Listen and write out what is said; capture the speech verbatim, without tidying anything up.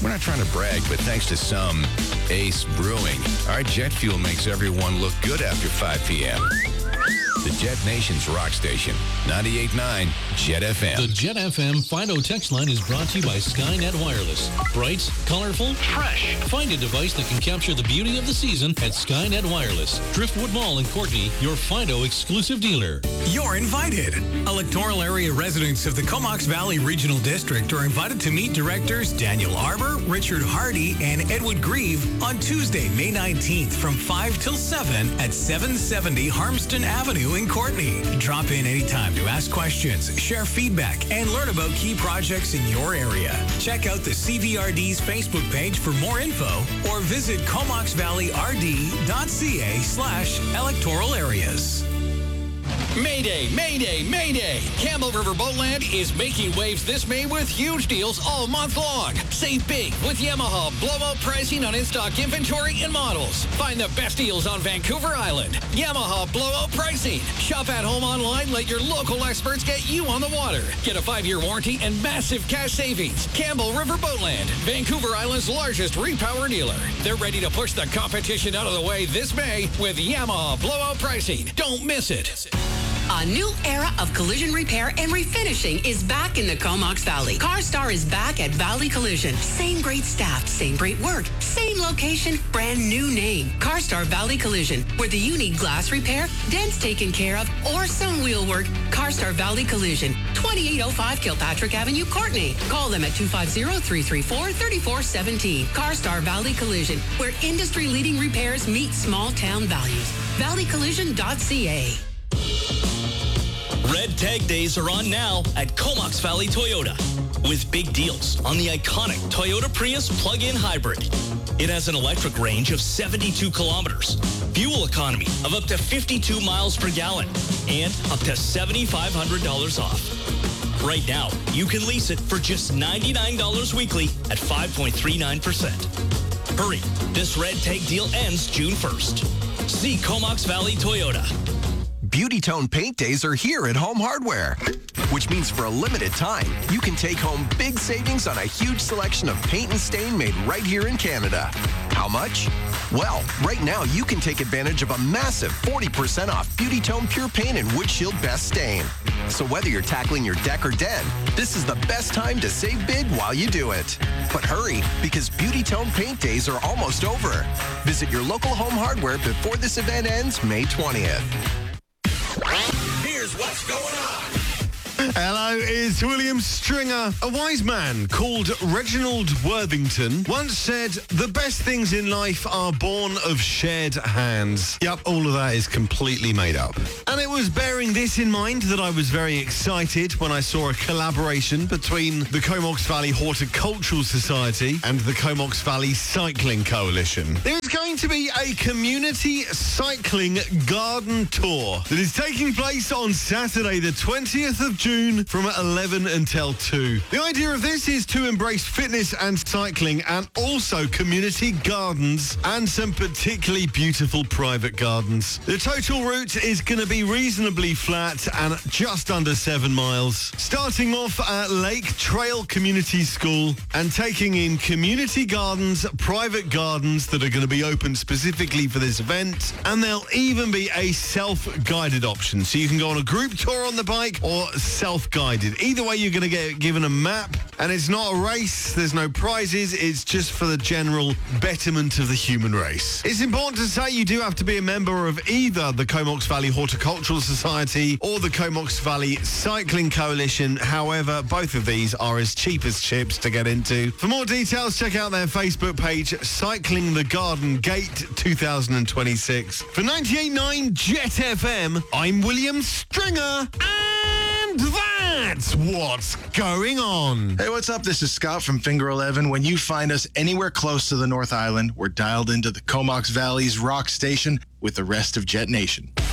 We're not trying to brag, but thanks to some Ace Brewing, our jet fuel makes everyone look good after five p.m. The Jet Nation's rock station, ninety-eight point nine Jet F M. The Jet F M Fido text line is brought to you by Skynet Wireless. Bright, colorful, fresh. Find a device that can capture the beauty of the season at Skynet Wireless. Driftwood Mall in Courtney, your Fido exclusive dealer. You're invited. Electoral area residents of the Comox Valley Regional District are invited to meet directors Daniel Arbor, Richard Hardy, and Edward Grieve on Tuesday, May nineteenth from five till seven at seven seventy Harmston Avenue in Courtney. Drop in anytime to ask questions, share feedback, and learn about key projects in your area. Check out the C V R D's Facebook page for more info or visit comoxvalley.rd.ca slash electoral areas. Mayday, Mayday, Mayday! Campbell River Boatland is making waves this May with huge deals all month long. Save big with Yamaha blowout pricing on in-stock inventory and models. Find the best deals on Vancouver Island. Yamaha blowout pricing. Shop at home online. Let your local experts get you on the water. Get a five-year warranty and massive cash savings. Campbell River Boatland, Vancouver Island's largest repower dealer. They're ready to push the competition out of the way this May with Yamaha blowout pricing. Don't miss it. A new era of collision repair and refinishing is back in the Comox Valley. CarStar is back at Valley Collision. Same great staff, same great work, same location, brand new name. CarStar Valley Collision, whether you need glass repair, dents taken care of, or some wheel work. CarStar Valley Collision, twenty-eight oh five Kilpatrick Avenue, Courtney. Call them at two five zero, three three four, three four one seven. CarStar Valley Collision, where industry-leading repairs meet small-town values. valley collision dot c a. Red Tag Days are on now at Comox Valley Toyota with big deals on the iconic Toyota Prius plug-in hybrid. It has an electric range of seventy-two kilometers, fuel economy of up to fifty-two miles per gallon, and up to seven thousand five hundred dollars off. Right now, you can lease it for just ninety-nine dollars weekly at five point three nine percent. Hurry, this Red Tag deal ends June first. See Comox Valley Toyota. Beauty Tone Paint Days are here at Home Hardware, which means for a limited time, you can take home big savings on a huge selection of paint and stain made right here in Canada. How much? Well, right now you can take advantage of a massive forty percent off Beauty Tone Pure Paint and Wood Shield Best Stain. So whether you're tackling your deck or den, this is the best time to save big while you do it. But hurry, because Beauty Tone Paint Days are almost over. Visit your local Home Hardware before this event ends May twentieth. Here's what's going on. Hello, it's William Stringer. A wise man called Reginald Worthington once said, "The best things in life are born of shared hands." Yep, all of that is completely made up. And it was bearing this in mind that I was very excited when I saw a collaboration between the Comox Valley Horticultural Society and the Comox Valley Cycling Coalition. There is going to be a community cycling garden tour that is taking place on Saturday, the twentieth of June from eleven until two. The idea of this is to embrace fitness and cycling and also community gardens and some particularly beautiful private gardens. The total route is going to be reasonably flat and just under seven miles, starting off at Lake Trail Community School and taking in community gardens, private gardens that are going to be open specifically for this event, and there'll even be a self-guided option, so you can go on a group tour on the bike or self-guided. Either way, you're going to get given a map, and it's not a race. There's no prizes. It's just for the general betterment of the human race. It's important to say you do have to be a member of either the Comox Valley Horticultural Society or the Comox Valley Cycling Coalition. However, both of these are as cheap as chips to get into. For more details, check out their Facebook page, Cycling the Garden Gate two thousand twenty-six. For ninety-eight point nine Jet F M, I'm William Stringer, and that's what's going on. Hey, what's up? This is Scott from Finger eleven. When you find us anywhere close to the North Island, we're dialed into the Comox Valley's rock station with the rest of Jet Nation.